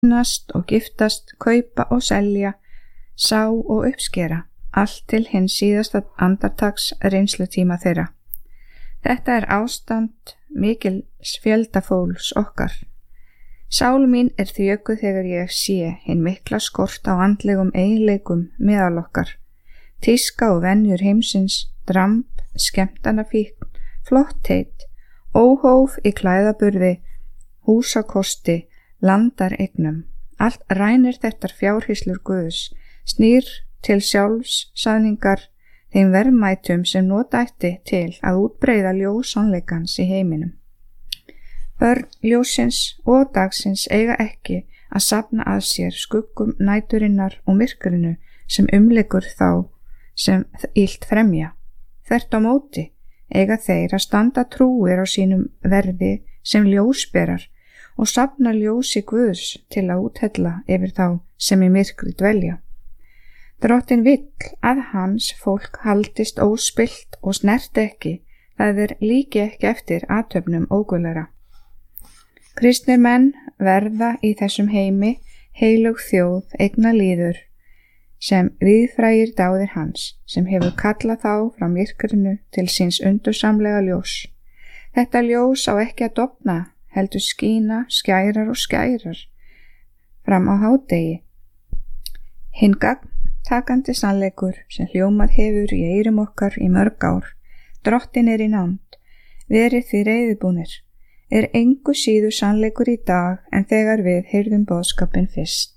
kynnast og giftast, kaupa og selja, sá og uppskera, allt til hins síðasta andartaks reynslutíma þeirra. Þetta er ástand mikils fjöldafólks okkar. Sál mín er þjökuð þegar ég sé hinn mikla skort á andlegum eiginleikum meðal okkar. Tíska og venjur heimsins, dramb, skemmtanafíkn, flottheit, óhóf í klæðaburði, húsakosti, landareignum. Allt rænir þetta fjárhýslur Guðs, snýr til sjálfsæðningar þeim verðmætum sem nota ætti til að útbreiða ljós sannleikans í heiminum. Börn ljósins og dagsins eiga ekki að safna að sér skuggum næturinnar og myrkrinu sem umlykur þá sem illt fremja. Þvert á móti eiga þeir að standa trúir á sínum verði sem ljósberar og safna ljósi Guðs til að úthella yfir þá sem í myrkri dvelja. Drottinn vill að hans fólk haldist óspillt og snert ekki, það líki ekki eftir athöfnum óguðlegra. Kristnir menn verða í þessum heimi heilög þjóð eigna líður sem víðfrægir dáðir hans, sem hefur kallað þá frá myrkrinu til síns undursamlega ljós. Þetta ljós á ekki að dofna, heldur skína, skærar og skærar fram á hádegi. Hinn gagntakandi sannleikur sem hljómað hefur í eyrum okkar í mörg ár, Drottinn er í nánd, verið því reiðubúnir, er engu síður sannleikur í dag en þegar við heyrðum boðskapinn fyrst.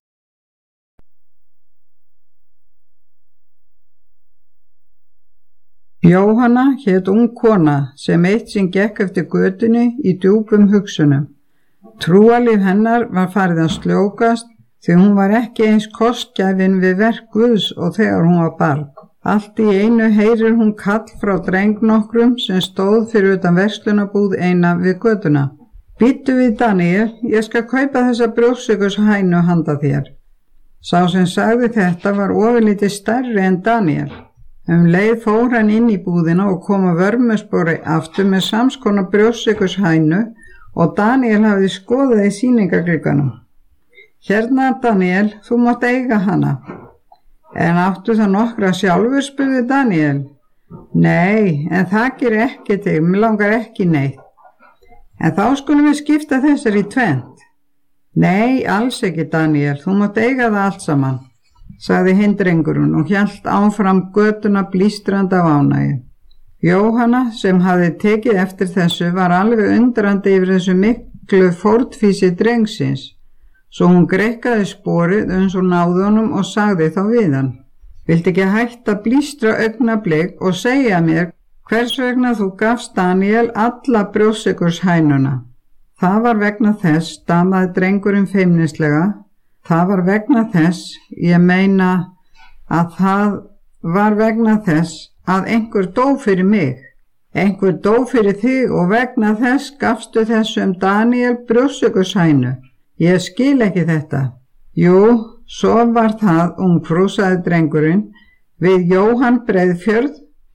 Jóhanna hét ung kona sem eitt sinn gekk eftir götunni í djúpum hugsunum. Trúarlíf hennar var farið að sljókast því hún var ekki eins kostgæfin við verk Guðs og þegar hún var barn. Allt í einu heyrir hún kall frá dreng nokkrum sem stóð fyrir utan verslunarbúð eina við götuna. Bíddu við Daniel, ég skal kaupa þessa brjóstsykurshænu handa þér. Sá sem sagði þetta var ofurlítið stærri en Daniel. Leið fór hann inn í búðina og kom að vörmuspori aftur með samskonar brjóstsykurshænu og Daniel hafði skoðað í sýningaglugganum. Hérna Daniel, þú mátt eiga hana. En áttu það nokkra sjálfur, spurði Daniel. Nei, en það gerir ekki til, mér langar ekki neitt. En þá skulum við skipta þessar í tvennt. Nei, alls ekki Daniel, þú mátt eiga það allt saman, sagði hinn drengurinn og hélt áfram götuna blístrandi af ánægju. Jóhanna, sem hafði tekið eftir þessu, var alveg undrandi yfir þessu miklu fórnfýsi drengsins. Svo hún greikkaði sporið eins og náði honum og sagði þá við hann. Viltu ekki hætta blístra augnablik og segja mér hvers vegna þú gafst Daniel alla brjóstsykurshænuna? Það var vegna þess, stamaði drengurinn feimnislega, það var vegna þess, ég meina að það var vegna þess að einhver dó fyrir mig. Einhver dó fyrir þig og vegna þess gafstu þessum Daniel brjóstsykurshænu. Ég skil ekki þetta. Jú, svo var það, ungfrú, sagði drengurinn, við Jóhann Breiðfjörð,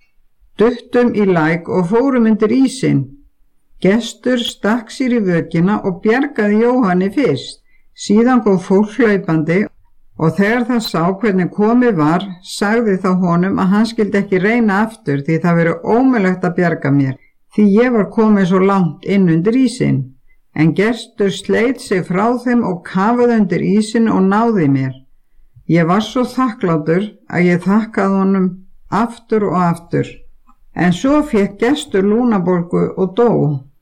duttum í læk og fórum undir ísinn. Gestur stakk sér í vökina og bjargaði Jóhanni fyrst. Síðan kom fólk hlaupandi og þegar það sá hvernig komið var, sagði þá honum að hann skildi ekki reyna aftur því það veri ómögulegt að bjarga mér, því ég var komið svo langt inn undir ísinn. En Gestur sleit sig frá þeim og kafaði undir ísinn og náði mér. Ég var svo þakklátur að ég þakkaði honum aftur og aftur. En svo fékk Gestur lúnabólgu og dó.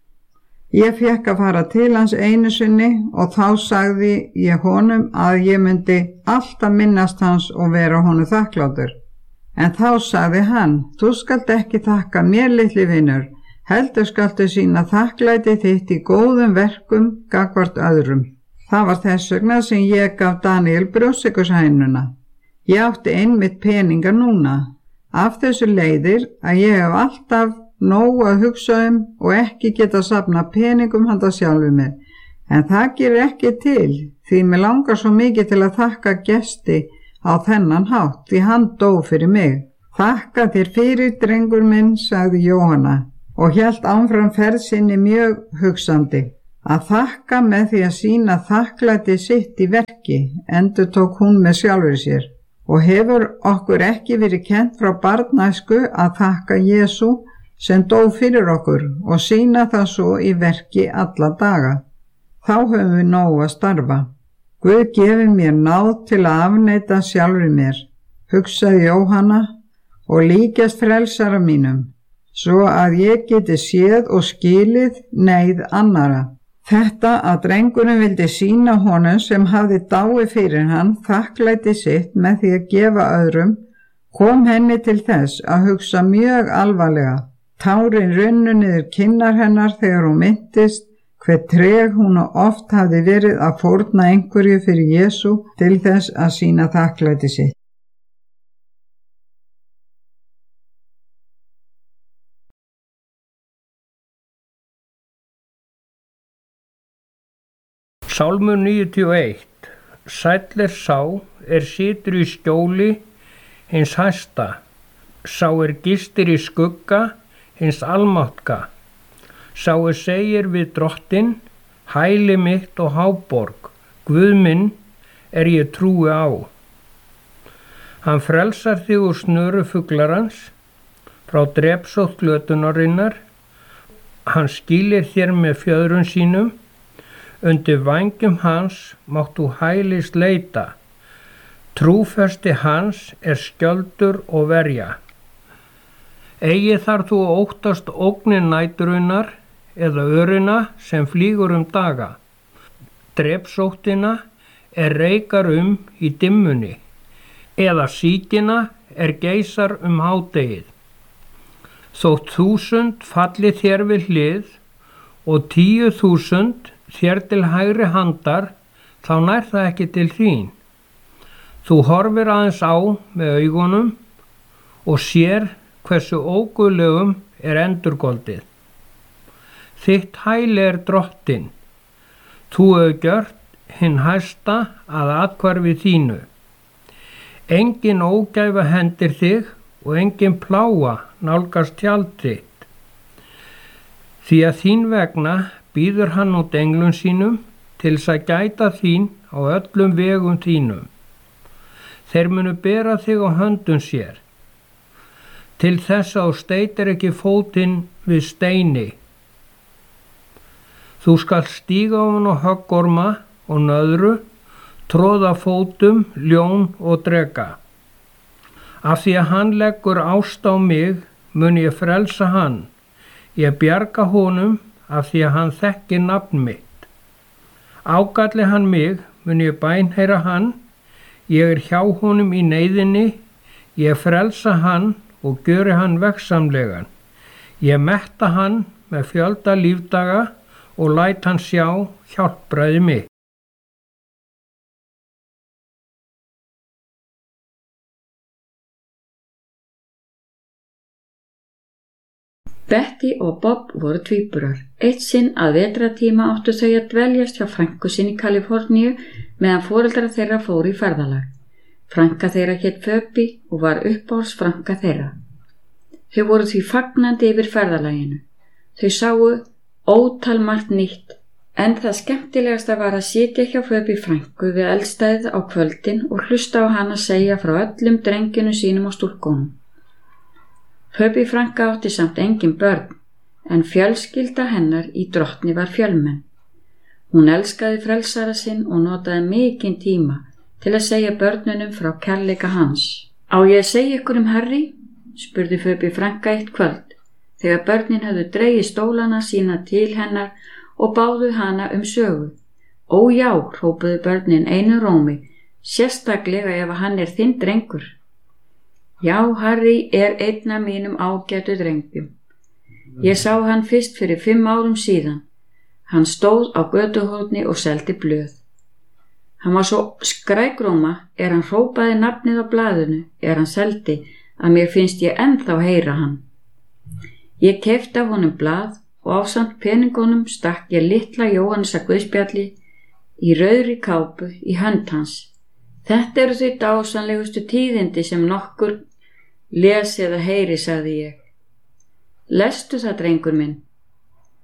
Ég fékk að fara til hans einu sinni og þá sagði ég honum að ég myndi alltaf minnast hans og vera honum þakklátur. En þá sagði hann, þú skalt ekki þakka mér, litli vinur, heldur skaltu sína þakklæti þitt í góðum verkum gagnvart öðrum. Það var þess vegna sem ég gaf Daniel brjóstsykurshænuna. Ég átti einmitt peninga núna. Af þessu leiðir að ég hef alltaf nóg að hugsa og ekki geta safna peningum handa sjálfu mér. En það gerir ekki til, því mig langar svo mikið til að þakka Gesti á þennan hátt, því hann dó fyrir mig. Þakka þér fyrir, drengur minn, sagði Jóhanna og hélt áfram ferð sinni mjög hugsandi. Að þakka með því að sýna þakklæti sitt í verki, endurtók hún með sjálfri sér. Og hefur okkur ekki verið kennt frá barnæsku að þakka Jesú sem dó fyrir okkur og sýna það svo í verki alla daga. Þá höfum við nóg að starfa. Guð gefi mér náð til að afneita sjálfri mér, hugsaði Jóhanna, og líkjast frelsara mínum, svo að ég geti séð og skilið neyð annara. Þetta að drengurinn vildi sýna honum sem hafði dáið fyrir hann þakklæti sitt með því að gefa öðrum, kom henni til þess að hugsa mjög alvarlega. Tárin runnu niður kinnar hennar þegar hún minntist hve treg hún oft hafði verið að fórna einhverju fyrir Jesú til þess að sýna þakklæti sitt. Sálmur 91. Sæll sá situr í skjóli hins hæsta, sá gistir í skugga hins almáttka, sá segir við Drottinn, hæli mitt og háborg, Guð minn ég trúi á. Hann frelsar þig úr snöru fuglarans, frá drepsótt glötunarinnar, hann skýlir þér með fjöðrum sínum, undir vængjum hans mátt þú hælis leita, trúfesti hans skjöldur og verja. Eigi þar þú óttast ógnir næturinnar eða örina sem flýgur daga, drepsóttina reikar í dimmunni, eða sýkina geisar hádegið. Þótt 1000 falli þér við hlið og 10.000 þér til hægri handar, þá nær það ekki til þín. Þú horfir aðeins á með augunum og sér hversu óguðlegum endurgoldið. Þitt hæli Drottinn, þú hefur gjört hinn hæsta að athvarfi þínu. Engin ógæfa hendir þig og engin plága nálgast tjald þitt. Því að þín vegna býður hann út englum sínum til þess að gæta þín á öllum vegum þínum. Þeir munu bera þig á höndum sér, til þess að þú steytir ekki fótinn við steini. Þú skalt stíga ofan á höggorma og nöðru, troða fótum, ljón og dreka. Af því að hann leggur ást á mig, mun ég frelsa hann. Ég bjarga honum af því að hann þekkir nafn mitt. Ágalli hann mig, mun ég bænheyra hann, ég hjá honum í neyðinni, ég frelsa hann og gjöri hann veggsamlegan. Ég metta hann með fjölda lífdaga og læt hann sjá hjálpræði mitt. Betty og Bob voru tvíburar. Eitt sinn að vetratíma áttu þau að dveljast hjá frænku sinni í Kaliforníu meðan foreldrar þeirra fóru í ferðalag. Frænka þeirra hét Phoebe og var uppáhalds frænka þeirra. Þau voru því fagnandi yfir ferðalaginu. Þau sáu ótal margt nýtt, en það skemmtilegasta var að sitja hjá Phoebe frænku við eldstæðið á kvöldin og hlusta á hana segja frá öllum drengjunum sínum og stúlkunum. Phoebe frænka átti samt engin börn, en fjölskylda hennar í Drottni var fjölmenn. Hún elskaði frelsara sinn og notaði mikinn tíma til að segja börnunum frá kærleika hans. Á ég að segja ykkur Harry? Spurði Phoebe frænka eitt kvöld, þegar börnin höfðu dregið stólana sína til hennar og báðu hana sögu. Ó já, hrópuðu börnin einu rómi, sérstaklega ef hann þinn drengur. Já, Harry einn af mínum ágætu drengjum. Ég sá hann fyrst fyrir 5 árum síðan. Hann stóð á götuhorni og seldi blöð. Hann var svo skrækróma hann hrópaði nafnið á blaðinu hann seldi að mér finnst ég ennþá heyra hann. Ég keypti af honum blað og ásamt peningunum stakk ég litla Jóhannesar guðspjalli í rauðri kápu í hönd hans. Þetta eru þau dásamlegustu tíðindi sem nokkur les eða heyri, sagði ég. Lestu það, drengur minn?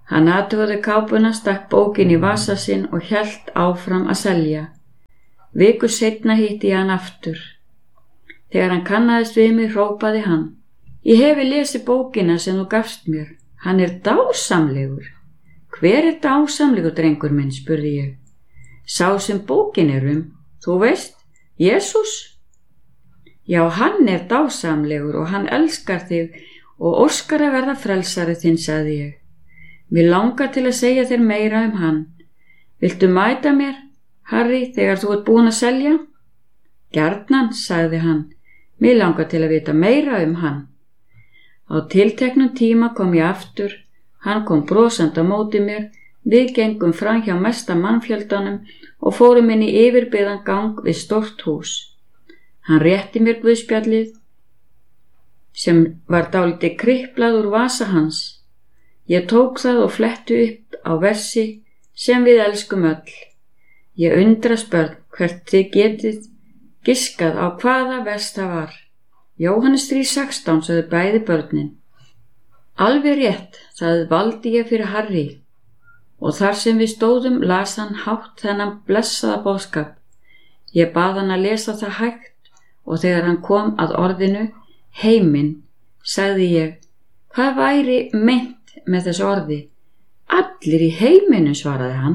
Hann athugaði kápuna, stakk bókin í vasa sinn og hélt áfram að selja. Viku seinna hitti ég hann aftur. Þegar hann kannaðist við mig hrópaði hann: Ég hefi lesið bókina sem þú gafst mér. Hann er dásamlegur. Hver er dásamlegur, drengur minn, spurði ég. Sá sem bókin er þú veist, Jesús. Já, hann er dásamlegur og hann elskar þig og óskar að verða frelsari þinn, sagði ég. Mér langar til að segja þér meira hann. Viltu mæta mér, Harry, þegar þú ert búin að selja? Gjarnan, sagði hann. Mér langar til að vita meira hann. Á tilteknum tíma kom ég aftur. Hann kom brosandi á móti mér. Við gengum fram hjá mesta mannfjöldanum og fórum inn í yfirbyggðan gang við stórt hús. Hann rétti mér guðspjallið sem var dálítið kriplað úr vasa hans. Ég tók það og fletti upp á versi sem við elskum öll. Ég undrast börn hvert þið getið giskað á hvaða vers það var. Jóhannes 3:16, sagði bæði börnin. Alveg rétt, það valdi ég fyrir Harry. Og þar sem við stóðum las hann hátt þennan blessaða boðskap. Ég bað hann að lesa það hægt og þegar hann kom að orðinu heiminn, sagði ég: Hvað væri meint með þessu orði? Allir í heiminum, svaraði hann.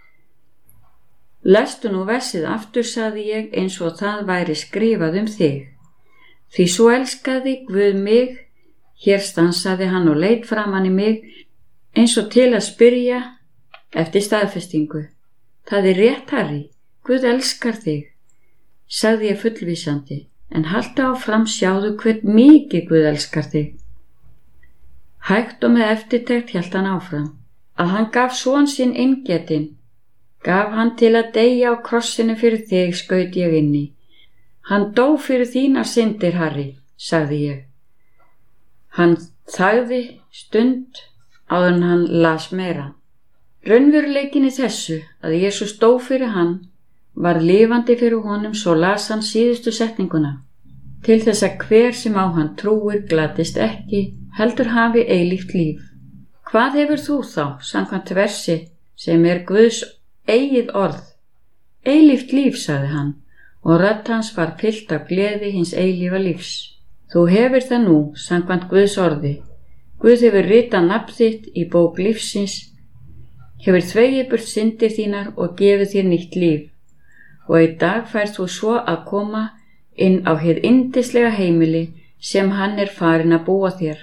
Lestu nú versið aftur, sagði ég, eins og það væri skrifað þig. Því svo elskaði Guð mig. Hér stansaði hann og leit framan í mig eins og til að spyrja eftir staðfestingu. Það er rétt, Harry, Guð elskar þig, sagði ég fullvísandi, en haltu áfram, sjáðu hvern mikið Guð elskar þig. Hægt og með eftirtekt hélt hann áfram, að hann gaf son sinn eingetinn, gaf hann til að deyja á krossinu fyrir þig, skaut ég inn í. Hann dó fyrir þínar syndir, Harry, sagði ég. Hann þagði stund áður en hann las meira. Raunveruleikin í þessu að Jesús dó fyrir hann var lifandi fyrir honum, svo las hann síðustu setninguna. Til þess að hver sem á hann trúir glatist ekki, heldur hafi eilíft líf. Hvað hefur þú þá, samkvæmt versi sem er Guðs eigið orð? Eilíft líf, sagði hann, og rödd hans var fyllt af gleði hins eilífa lífs. Þú hefur það nú, samkvæmt Guðs orði. Guð hefur ritað nafn þitt í bók lífsins, hefur þvegið burt syndir þínar og gefið þér nýtt líf. Og í dag færð þú svo að koma inn á hið yndislega heimili sem hann er farinn að búa þér.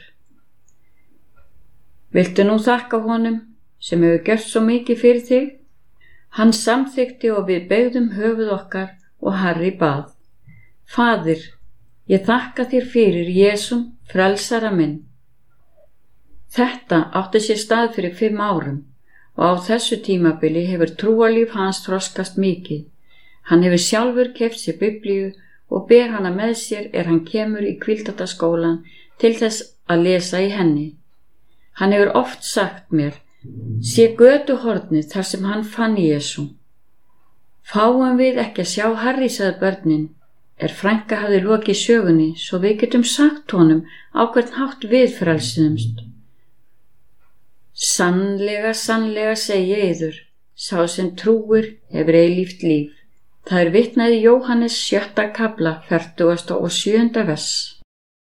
Viltu nú þakka honum sem hefur gert svo mikið fyrir þig? Hann samþykti og við beygðum höfuð okkar og Harry bað: Faðir, ég þakka þér fyrir Jesum, frelsara minn. Þetta átti sér stað fyrir 5 árum og á þessu tímabili hefur trúarlíf hans þroskast mikið. Hann hefur sjálfur keypt sér Biblíu og ber hana með sér hann kemur í Hvíldadaskólann til þess að lesa í henni. Hann hefur oft sagt mér: sé götuhornið þar sem hann fann Jesú. Fáum við ekki að sjá Harry, sagði börnin, frænka hafði lokið sögunni, svo við getum sagt honum á hvern hátt við frelsiðumst. Sannlega, sannlega segi ég yður, sá sem trúir hefur eilíft líf. Það vitnað í Jóhannes 6. kafla 47. vers.